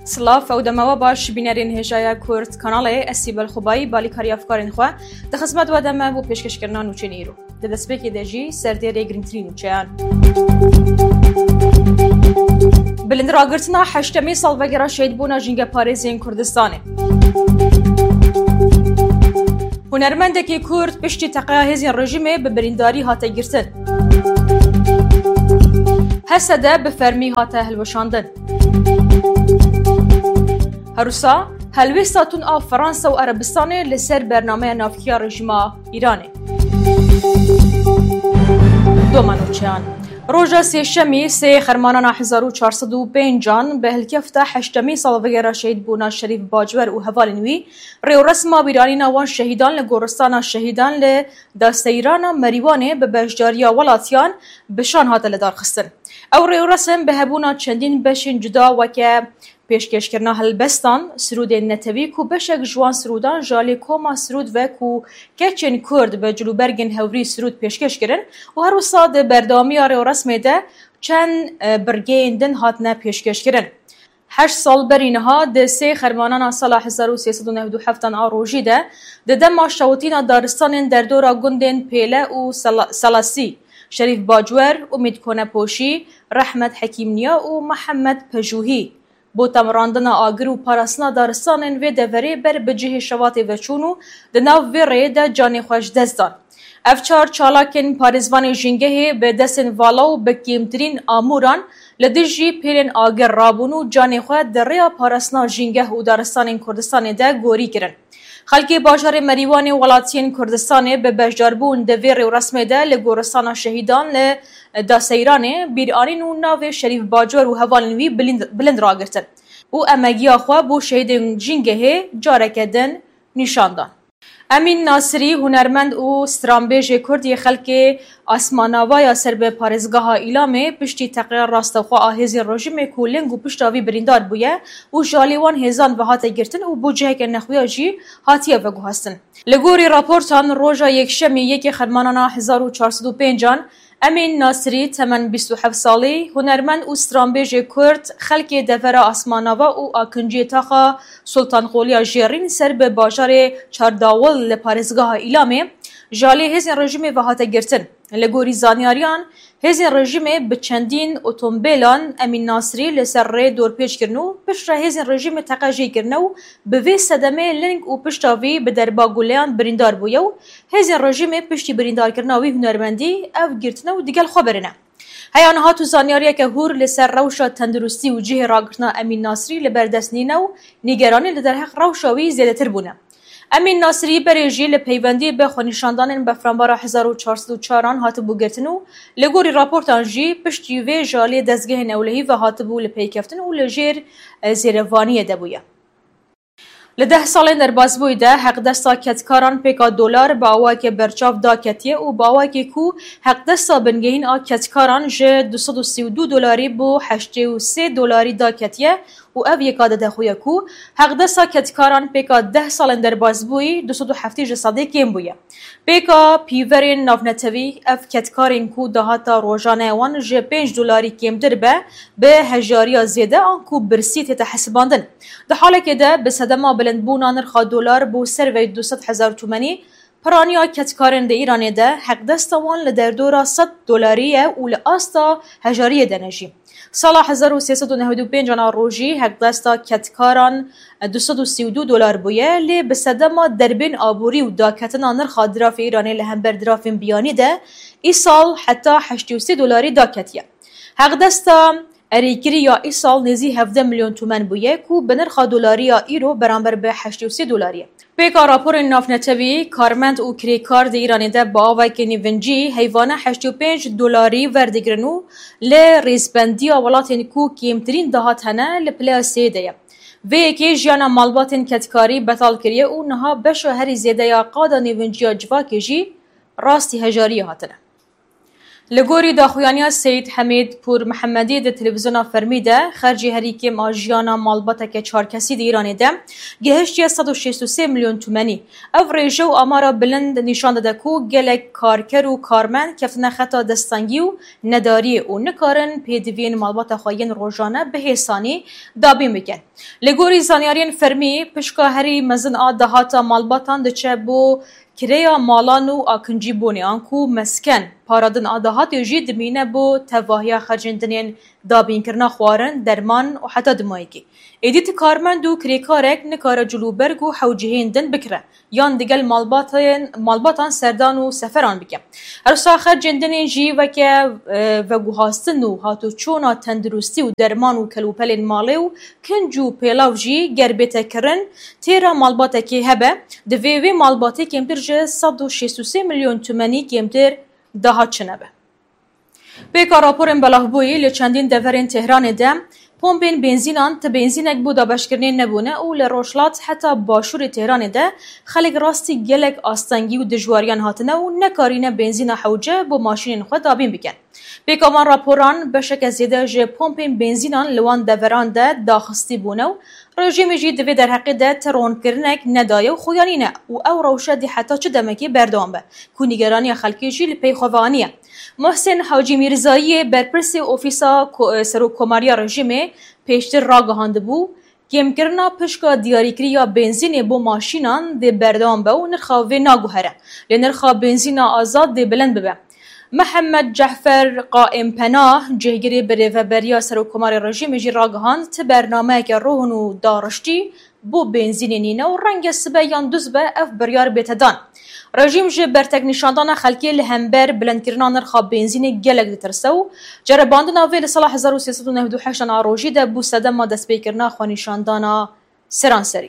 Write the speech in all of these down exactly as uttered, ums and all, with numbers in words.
سلاف او دموا باش بینرین هجایا کورد کانال اسی بالخوبایی بالیکاری افکارین خو د خدمت و دمه بو پیشکش کردن و چنیرو د دسپکی دجی سردیر گرینترین و چیان بلند راگرتنا هشتمی سال وگرا شهید بونا جنگ پاریزین کردستانه هنرمندکی کورد پشتی تقیا هزین رژیمه به برینداری هاته گرتن هسده به فرمی هاته هلوشاندن هروسا هلوستاتون آف فرانسا و عربستانه لسر برنامه نافکیا رژیما ایرانه دو منوچیان روژا سی شمی سی خرمانان هزار و چهارصد و پنج به هلکفته هشتمی سال وگرا شهید بونا شریف باجور و هوالنوی ریو رسما بیرانی نوان شهیدان لگورستان شهیدان ل داستیران مریوانه به بشجاریا ولاتیان بشان هات لدار خستن او ریو رسم به هبونا چندین بشین جدا وکه پیشکش کرنا هلبستان سرود نتوی کو بشک جوان سرودان جالی کوما سرود و کو کچن کرد به جلوبرگن هوری سرود پیشکش کرن و هر وساد بردامی ریو رسمه ده چند برگیندن هاتنه پیشکش کرن هشت سال برینها ده سه خرمانان سال هزار و سیصد و نود و هفت آروژی ده ده دم شوتین دارستان در دورا گندن پیله و سلاسی شریف باجور امید کنه پوشی رحمت حکیم نیا و محمد پژوهی بو تمراندن آگر و پاراسنا دارستانن و دوری بر بجه شوات و چونو دناو و ریده جانی خوش دستان. افچار چالاکن پارزوان جنگه به دستن والا و بکیمترین آموران لدجی پیرن آگر رابونو جانی خواه در ریا پاراسنا جنگه و دارستان کردستان ده گوری کرن. خلکی باجار مریوان ولاتین کردستان به بشجاربون دویر و رسمه ده لگورستان شهیدان ل داسیرانه بیرانین و ناو شریف باجور و هوالنوی بلند, بلند را گرتن و امگیا خواه بو شهید جنگه جارکدن نشاندان. امین ناصری هنرمند و سترامبیج کردی خلک آسماناوای سر به پارزگاه ایلامه پشتی تقریر راستخوا آهزی رژیم کولنگ و پشتاوی بریندار بویه و جالیوان هزان و هاته گرتن و بو جهک نخویا جی هاتیه و گوهستن. لگوری راپورتان روژا یک شمی یک خرمانان هزار و چهارصد و پنج امین ناصری تمن بیست و هفت سالی هنرمند و سترامبیج کرد خلک دفر آسماناوا و آکنجی تاخا سلطان قولیا جیرین سر به باجار چارداول لپارزگاه ایلامه جالی هزین رژیم و هاته گرتن. لگوری زانیاریان هزین رژیم به چندین اتومبیلان امین ناصری لسر ری دور پیش کرنو پشت هزین رژیم تقاجی کرنو به وی صدمه لنگ و پشتاوی به دربا گولیان بریندار بویو هزین رژیم پشتی بریندار کرناوی هنرمندی او گرتنو دیگل خبرنه. هیان هاتو زانیاریه که هور لسر روشا تندرستی و جه راگرتنا امین ناصری لبردستنینو نگرانی لدرحق روشاوی زیاده تر بونه. امین ناصری برژی لپیوندی به خونیشاندان بفرانبارا هزار و چهارصد و چهار هاتبو گرتنو لگوری راپورتان جی پشتی و جالی دزگه نولهی و هاتبو لپیکفتن و لجیر زیروانی دبویه. لده سالین در بازبوی ده حق دستا کتکاران پیکا دلار با آوائی که برچاف دا کتیه و با آوائی که کو حق دستا بنگهین آ کتکاران جه دویست و سی و دو دلاری بو هشتاد و سه دلاری دا کتیه و او یکاده ده خویا کو حق دستا کتکاران پیکا ده سالین در بازبوی دویست و هفت جساده کم بویه. پیکا پیورین نافنتوی اف کتکارین کو دهاتا روزانه وان جه پنج دلاری کم در به به هجاری زیاده آن کو برسیت تحسباندن. ده حاله که ده به صدما بلند بونا نرخ دلار بو سر و دویست هزار تومانی پرانیا کتکارن ده ایرانی ده حق دستا وان لدر دورا صد دلاریه و لآستا هجاری دنجی. سال هزار و سیصد و نود و پنج روزی حق دستا کتکاران دویست و سی و دو دلار بویه لی به صدما دربین آبوری و داکتنا نرخ دراف ایرانی لهم دراف بیانی ده ای سال حتی هشتاد و سه دلاری داکتیه. حق دستا اریگیری یا ای سال نزی هفده میلیون تومن بویه کو به نرخ دلاری یا ایرو برابر به هشتاد و سه دلاریه. پیکا راپور نافنتوی کارمند و کریکار ده ایرانی ده با آوائی که نیونجی حیوانه هشتاد و پنج دلاری وردگرنو لی ریزبندی آولاتین کو کیمترین دهات هنه لپلی سیده. وی که جیانا مالباتین کتکاری بطال کریه و نها بشو هری زیده یا قادا نیونجی جوا که جی راستی هجاری هاتنه. لگوری داخویانیا سید حمید پور محمدی ده تلویزیونا فرمی ده خرجی هریکی ماجیانا مالباتا که چهار کسی ده ایرانی ده گهشتی صد و شصت و سه میلیون تومانی او ریجو آمارا بلند نشان ده کو گلک کارکر و کارمن کفتن خطا دستانگی و نداری و نکارن پیدوین مالباتا خواهین روزانه به حسانی دابین بکن. لگوری زانیارین فرمی پشکا هری مزن آ دهاتا مالباتان ده چه بو کریا مالان و آکنجی بونی آنکو مسکن پارادن آدهات یجی دمینه بو تواهی خرجندنین دابین کرنا خوارن درمان و حتی دمایگی. ایدیت کارمند و کریکارک نکار جلوبرگ و حوجهین دن بکره یان دیگل مالباتان مالباتان سردان و سفران بکه. هرسا خرجندنین جی وکه و گوهاستن و هاتو چونا تندرستی و درمان و کلوپلین مالی و کنجو پیلاو جی گربیت کرن تیرا مالباتا که هبه دویوی مالباتی کمتر جه صد و شصت و سه میلیون تومانی کمتر دهات چنبه. بیکا راپورن بلاهبویی لچندین دورین تهران دم پمپین بنزینان ته بنزینک بو دابشکرنین نبونه او لروشلات حتی باشور تهران ده خلق راستی گلک آستنگی و دجواریان هاتنه و نکارینه بنزین حوجه بو ماشین خود دابین بکن. بیکامان راپوران بشک زیده جه پمپین بنزینان لوان دوران ده داخستی بونه و رژیم جی دوی در حقی ده ترون کرنک ندایه و خویانینه و او روشه دی حتی چه دمکی بردوان به که نگرانی خلکی جی لپی خوانیه. محسن حاجی میرزایی برپرسی اوفیسا سرو کماریا رژیمه پیشتر را گهانده بو کم کرنا پشکا دیاریکری یا بنزین بو ماشینان دی بردوان به و نرخا وی ناگوهره لنرخا بنزین آزاد دی بلند ببه. محمد جعفر قائم پناه جهگیری بریوبریا سروکمار رژیم جی راگهاند ته برنامه که روحن و دارشتی بو بنزین نینه و رنگ سبه یان دوز به اف بریار بیتدان. رژیم جی برتک نشاندان خلکی لهمبر بلند کرنا نرخا بنزین گلک دترسو جرباندن آوی لسال هزار و سیصد و نود و هشت آروژی ده بو سدما دست بیکرنا خو نشاندانا سرانسری.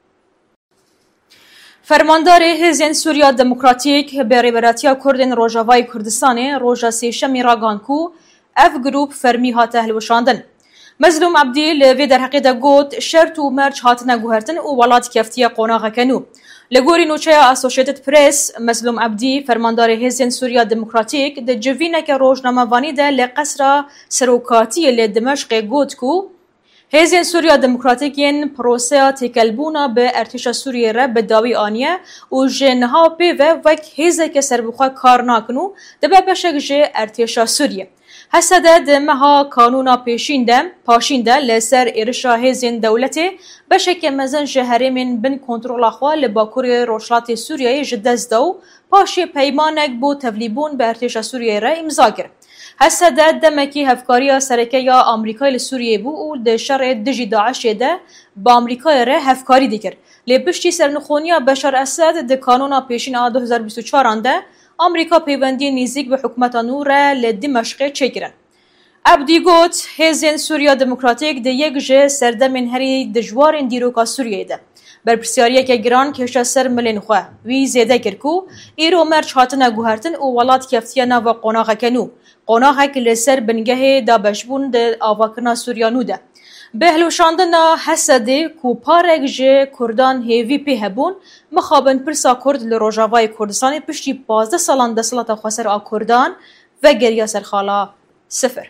فرماندار حزب سوریا دموکراتیک به ریبراتیا کردن روجاوای کردستان روجا سیشمی راگانکو اف گروپ فرمی هاته هلوشاندن. مظلوم عبدی لوی در حقیقت گوت شرط و مرج هاتنه گوهرتن و ولات کفتیه قناغه کنو. لگوری نوچه اسوسییتد پرس مظلوم عبدی فرماندار حزب سوریا دموکراتیک ده جوینه که روزنامه‌وانی ده لقصر سروکاتی ل دمشق گوت کو حزب سوریا دموکراتیکین پروسه تکلبونا به ارتش سوریه را به داوی آنیه و جنها پی و وک حزب که سربخوا کار نکنو دبه بشک جه ارتش سوریه. حسده دمها کانونا پیشینده پاشینده لسر ارشا حزب دولتی بشک مزن جهرمین بن کنترل خوا لباکوری روشلات سوریه جدز دو پاشی پیمانک بو تفلیبون به ارتش سوریه را امضا کرد. حسده دمکی هفکاری سرکه یا آمریکای لسوریه بو و ده شر دجی داعش ده با آمریکای ره هفکاری دیگر. لبشتی سرنخونیا بشار اسد ده کانونا پیشین آ دو هزار و بیست و چهار ده آمریکا پیوندی نزدیک به حکومت نور لدمشق چگیرن. عبدی گوت حزب سوریا دموکراتیک ده یک جه سردمین هری دجوار دیروکا سوریه ده. برپرسیاریه که گران کشا سر ملین خواه وی زیده کرکو ایرو مرچ هاتنه گوهرتن و ولات کفتیانه و قناغه کنو. قناغه که لسر بنگه دا بشبون ده آواکنا سوریانو ده. به هلوشاندن حسده کو پارک جه کردان هیوی پی هبون مخابن پرسا کرد لروجاوای کردستان پشتی پازده سالان دستلات خسر آ کردان و گریا سرخالا صفر.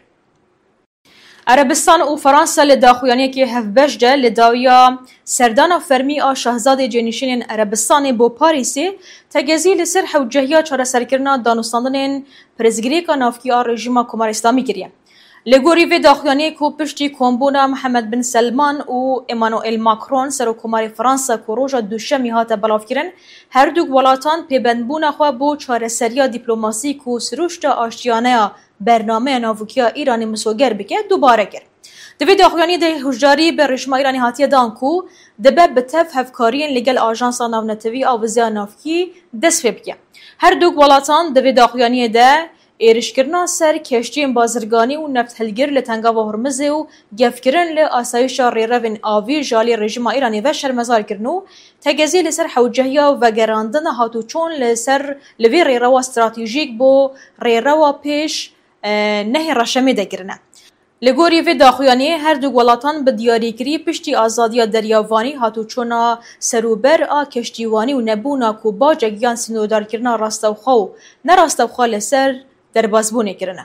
عربستان و فرانسه لداخویانی که هفبش ده لداویا سردان فرمی آ شهزاد جنیشین عربستان بو پاریسی تگزی لسر حوجهیا چاره سرکرنا دانستاندن پرزگریکا نافکی آ رژیما کمار اسلامی کریه. لگوری و داخویانی کو پشتی کمبونا محمد بن سلمان و امانوئل ماکرون سر کمار فرانسه کو روژا دوشمی هات بلاف کرن هر دوک ولاتان پیبندبونا خوا بو چاره سریا دیپلوماسی کو سروشت آشتیانه برنامه ناوکیا ایرانی مسوگر بکه دوباره کرد. دوی داخویانی ده هجاری به رژیم ایرانی هاتیه دان کو دبه بتف هفکارین لگل آژانس ناونتوی آوزیا نافکی دست بکه. هر دوک ولاتان دوی داخویانی ده ایرشکرنا سر کشتین بازرگانی و نفت هلگر لتنگا و هرمز و گفکرن ل آسایش ریروین آوی جالی رژیم ایرانی و شرمزار کرنو تگزی لسر حوجهیا و گراندن هاتو چون لسر لوی ریروا استراتژیک بو ریروا پیش نه رشمی دگرنه. لگوری و داخویانی هر دو ولاتان به دیاریگری پشتی آزادی دریاوانی هاتو چونا سروبر آ کشتیوانی و نبونا کو باجگیان سنودار کرنا راستوخو نه راستوخو لسر derbasbûnê kirine.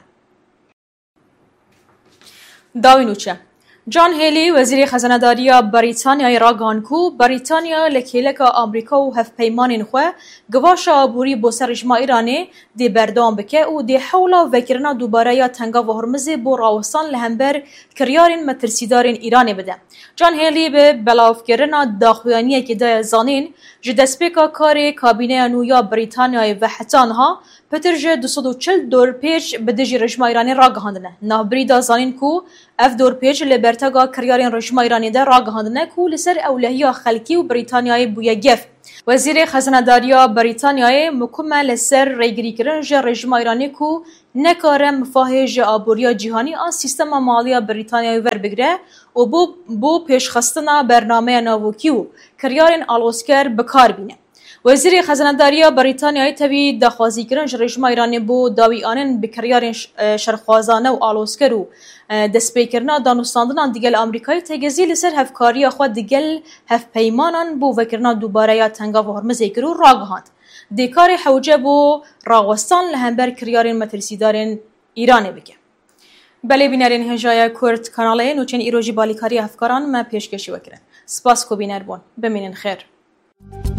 Dawî nûçe John Healey Wezîrê Xezenedariya Brîtanyayê ragihan ku Brîtanya li kêleka Amerîka û hevpeymanên xwe givaşa aborî bo ser rejima Îranê dê berdewam bike û dê hewla vekirina dûbareya Tengava Hormuzê bo rawestan li hember kiryarên metirsîdarên Îranê bide. John Healey bi belavkirina daxuyaniyekê de zanîn ji destpêka karê kabîneya nû ya Brîtanyayê ve heta niha pitir ji du sed û çil dorpêç bi dijî rejima Îranê ragihandine. Navbirî da zanîn ku ev dorpêç li bertega kiryarên rejima Îranê de ragihandine ku li ser ewlehiya xelkî û Brîtanyayê bûye gev. Wezîrê Xezenedariya Brîtanyayê mikume li ser rêgirîkirin ji rejima Îranê ku nekare mifahê ji aboriya cîhanî an sîstema maliya Brîtanyayê werbigire û bu bo pêşxistina bernameya navokî û kiryarên alozker bikar bîne. Wezîrê Xezenedariya Brîtanyayê tevî daxwazîkirin ji rejima Îranê bo dawîanên bi kiryarên şerxwazane û alozker û destpêkirina danûstandinan digel Amerîkayê tegezî li ser hevkariya xwe digel hevpeymanan bo vekirina dûbareya Tengava Hormuzê kir û ragihand. Dê karê hewce bo rawestan li hember kiryarên metirsîdarên Îranê bike. Belê bînerên Hêjaya Kurd kanalê nûçeyên îro jî balîkariya hevkaran me pêşkêşî vekirin. Spas ku bîner bûn. Bimînin xêr.